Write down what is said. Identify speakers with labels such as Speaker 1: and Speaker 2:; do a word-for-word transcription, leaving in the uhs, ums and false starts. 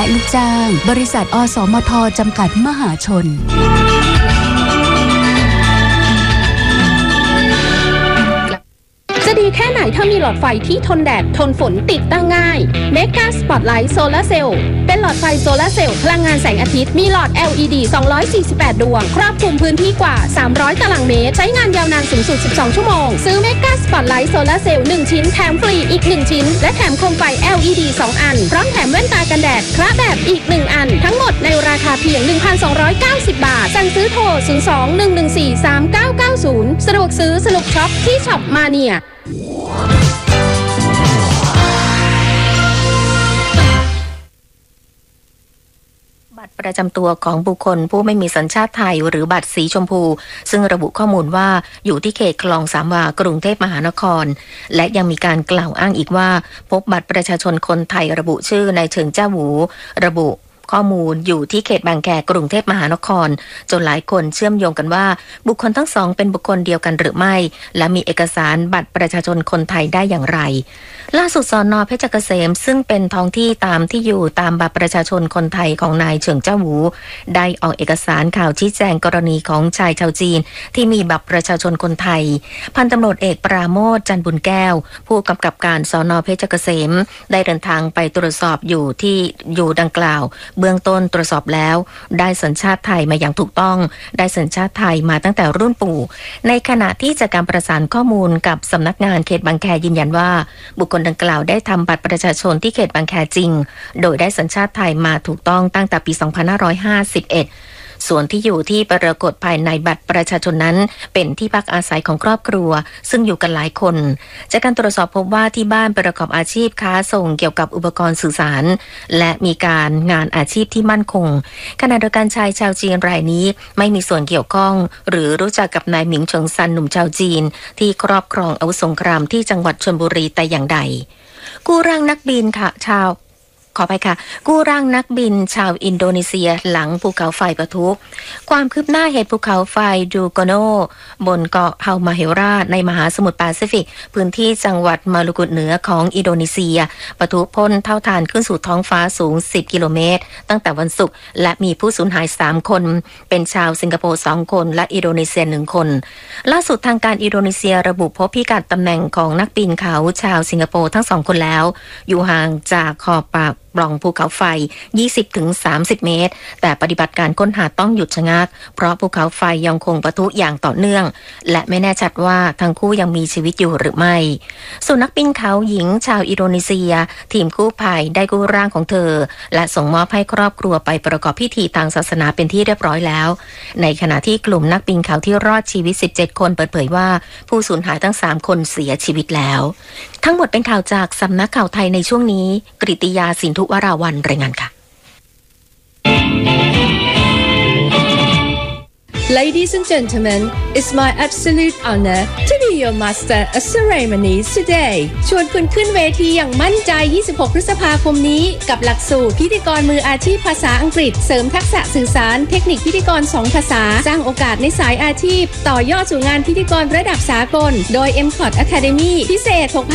Speaker 1: ลูกจ้างบริษัทอสมทจำกัดมหาชน
Speaker 2: จะดีแค่ไหนถ้ามีหลอดไฟที่ทนแดดทนฝนติดตั้งง่าย Mega Spotlight Solar Cell เป็นหลอดไฟโซลาร์เซลล์พลังงานแสงอาทิตย์มีหลอด แอล อี ดี สองร้อยสี่สิบแปด ดวงครอบคลุมพื้นที่กว่าสามร้อยตารางเมตรใช้งานยาวนานสูงสุดสิบสองชั่วโมงซื้อ Mega Spotlight Solar Cell หนึ่งชิ้นแถมฟรีอีกหนึ่งชิ้นและแถมโคมไฟ แอล อี ดี สองอันพร้อมแถมแว่นตากันแดดคละแบบอีกหนึ่งอันทั้งหมดในราคาเพียง หนึ่งพันสองร้อยเก้าสิบ บาทสั่งซื้อโทรศูนย์ สอง หนึ่ง หนึ่ง สี่ สาม เก้า เก้า ศูนย์สะดวกซื้อสนุกช็อปที่ช็อปมาเนีย
Speaker 3: บัตรประจำตัวของบุคคลผู้ไม่มีสัญชาติไทยหรือบัตรสีชมพูซึ่งระบุข้อมูลว่าอยู่ที่เขตคลองสามวากรุงเทพมหานครและยังมีการกล่าวอ้างอีกว่าพบบัตรประชาชนคนไทยระบุชื่อนายเฉิงเจ้าหวูระบุข้อมูลอยู่ที่เขตบางแคกรุงเทพมหานครจนหลายคนเชื่อมโยงกันว่าบุคคลทั้งสองเป็นบุคคลเดียวกันหรือไม่และมีเอกสารบัตรประชาชนคนไทยได้อย่างไรล่าสุดสน.เพชรเกษมซึ่งเป็นท้องที่ตามที่อยู่ตามบัตรประชาชนคนไทยของนายเฉิงเจ้าหวูได้ออกเอกสารข่าวชี้แจงกรณีของชายชาวจีนที่มีบัตรประชาชนคนไทยพันตำรวจเอกปราโมชจันทร์บุญแก้วผู้กำกับการสน.เพชรเกษมได้เดินทางไปตรวจสอบอยู่ที่อยู่ดังกล่าวเบื้องต้นตรวจสอบแล้วได้สัญชาติไทยมาอย่างถูกต้องได้สัญชาติไทยมาตั้งแต่รุ่นปู่ในขณะที่จากการประสานข้อมูลกับสำนักงานเขตบางแคยืนยันว่าบุคคลดังกล่าวได้ทำบัตรประชาชนที่เขตบางแคจริงโดยได้สัญชาติไทยมาถูกต้องตั้งแต่ปีสองพันห้าร้อยห้าสิบเอ็ดส่วนที่อยู่ที่ปรากฏภายในบัตรประชาชนนั้นเป็นที่พักอาศัยของครอบครัวซึ่งอยู่กันหลายคนจากการตรวจสอบพบว่าที่บ้านประกอบอาชีพค้าส่งเกี่ยวกับอุปกรณ์สื่อสารและมีการงานอาชีพที่มั่นคงขณะเดียวกันชายชาวจีนรายนี้ไม่มีส่วนเกี่ยวข้องหรือรู้จักกับนายหมิงเฉิงซันหนุ่มชาวจีนที่ครอบครองอาวุธสงครามที่จังหวัดชลบุรีแต่อย่างใดกู้ร่างนักบินค่ะชาวขอไปค่ะกู้ร่างนักบินชาวอินโดนีเซียหลังภูเขาไฟปะทุความคืบหน้าเหตุภูเขาไฟดูโกโนบนเกาะเฮามาเฮราในมหาสมุทรแปซิฟิกพื้นที่จังหวัดมาลูกุเหนือของอินโดนีเซียปะทุพ่นเท่าฐานขึ้นสู่ท้องฟ้าสูงสิบกิโลเมตรตั้งแต่วันศุกร์และมีผู้สูญหายสามคนเป็นชาวสิงคโปร์สองคนและอินโดนีเซียหนึ่งคนล่าสุดทางการอินโดนีเซียระบุพบพิกัดตำแหน่งของนักบินเขาชาวสิงคโปร์ทั้งสองคนแล้วอยู่ห่างจากขอบปากปล่องภูเขาไฟ ยี่สิบถึงสามสิบ เมตรแต่ปฏิบัติการค้นหาต้องหยุดชะงักเพราะภูเขาไฟยังคงปะทุอย่างต่อเนื่องและไม่แน่ชัดว่าทั้งคู่ยังมีชีวิตอยู่หรือไม่ส่วนนักบินเขาหญิงชาวอินโดนีเซียทีมกู้ภัยได้กู้ร่างของเธอและส่งมอบให้ครอบครัวไปประกอบพิธีทางศาสนาเป็นที่เรียบร้อยแล้วในขณะที่กลุ่มนักบินเขาที่รอดชีวิตสิบเจ็ดคนเปิดเผยว่าผู้สูญหายทั้งสามคนเสียชีวิตแล้วทั้งหมดเป็นข่าวจากสำนักข่าวไทยในช่วงนี้กฤติยาสินธุวราวัลย์รายงานค่ะ
Speaker 4: Ladies and gentlemen, it's my absolute honor to be your master of ceremonies today. ชวนคุณขึ้นเวทีอย่างมั่นใจยี่สิบหกพฤษภาคมนี้กับหลักสูตรพิธีกรมืออาชีพภาษาอังกฤษเสริมทักษะสื่อสารเทคนิคพิธีกรสองภาษาสร้างโอกาสในสายอาชีพต่อยอดสู่งานพิธีกรระดับสากลโดย เอ็ม ซี โอ ที Academy พิเศษ